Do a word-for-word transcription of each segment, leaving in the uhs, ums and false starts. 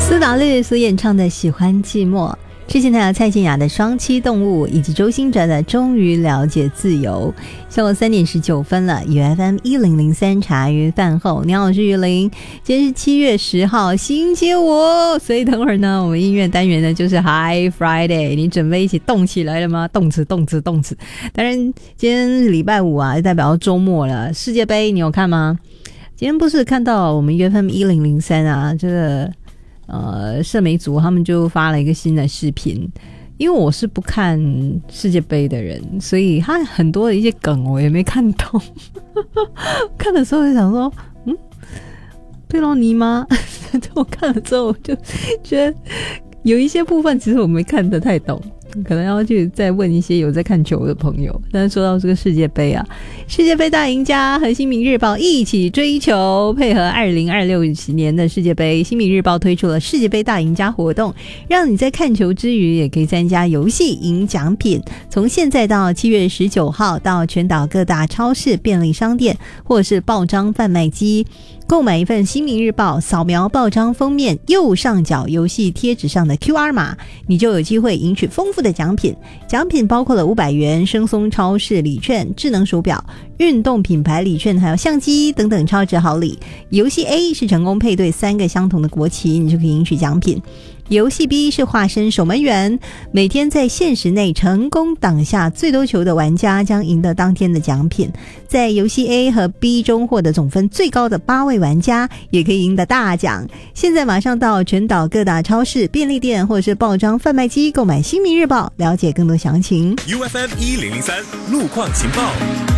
苏打绿所演唱的《喜欢寂寞》，之前还有蔡健雅的《双栖动物》，以及周兴哲的《终于了解自由》。下午三点十九分了，有 F M 一零零三茶余饭后，你好，我是玉玲。今天是七月十号，星期五，所以等会儿呢，我们音乐单元呢就是 Hi Friday， 你准备一起动起来了吗？动词，动词，动词。当然，今天是礼拜五啊，就代表周末了。世界杯你有看吗？今天不是看到我们 F M 一零零三啊，这个。呃，社媒族他们就发了一个新的视频，因为我是不看世界杯的人，所以他很多的一些梗我也没看懂。看的时候就想说，嗯，贝洛尼吗？我看了之后我就觉得有一些部分其实我没看得太懂，可能要去再问一些有在看球的朋友。但是说到这个世界杯啊，世界杯大赢家和新民日报一起追求，配合二零二六年的世界杯，新民日报推出了世界杯大赢家活动，让你在看球之余也可以参加游戏赢奖品。从现在到七月十九号，到全岛各大超市、便利商店或是报章贩卖机购买一份新民日报，扫描报章封面右上角游戏贴纸上的 Q R 码，你就有机会赢取丰富的奖品。奖品包括了五百元生松超市礼券、智能手表、运动品牌礼券，还有相机等等超值好礼。游戏 A 是成功配对三个相同的国旗，你就可以赢取奖品。游戏 B 是化身守门员，每天在限时内成功挡下最多球的玩家将赢得当天的奖品。在游戏 A 和 B 中获得总分最高的八位玩家也可以赢得大奖。现在马上到全岛各大超市、便利店或者是报章贩卖机购买新民日报，了解更多详情。 U F M 一零零三路况情报。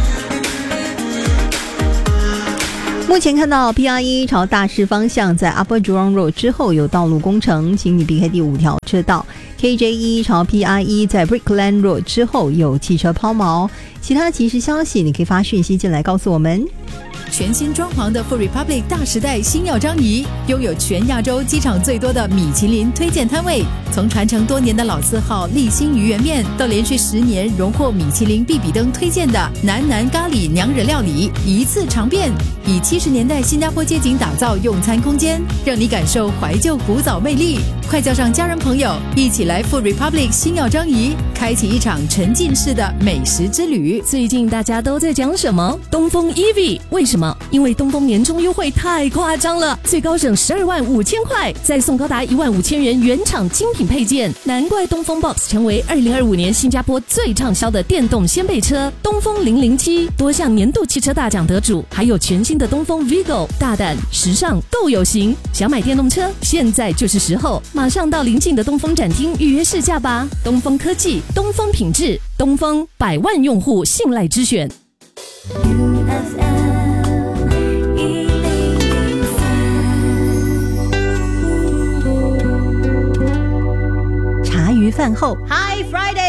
目前看到 P R 一 朝大势方向在 Upper Jurong Road 之后有道路工程，请你避开第五条车道。 K J 一 朝 P R 一 在 Brickland Road 之后有汽车抛锚。其他即时消息你可以发讯息进来告诉我们。 全新装潢的 Food Republic 大时代星耀张仪，拥有全亚洲机场最多的米其林推荐摊位。从传承多年的老字号立新鱼圆面，到连续十年荣获米其林必比登推荐的南南咖喱娘惹料理，一次尝遍。以七十年代新加坡街景打造用餐空间，让你感受怀旧古早魅力。快叫上家人朋友，一起来 Food Republic 星耀张仪，开启一场沉浸式的美食之旅。 最近大家都在讲什么？东风 E V， 为什么？因为东风年终优惠太夸张了，最高省十二万五千块，再送高达一万五千元原厂精品配件，难怪东风 Box 成为二零二五年新加坡最畅销的电动掀背车。东风零零七多项年度汽车大奖得主，还有全新的东风 Vigo， 大胆时尚够有型。想买电动车，现在就是时候，马上到邻近的东风展厅预约试驾吧。东风科技，东风品质，东风百万用户信赖之选。 茶余饭后 Hi Friday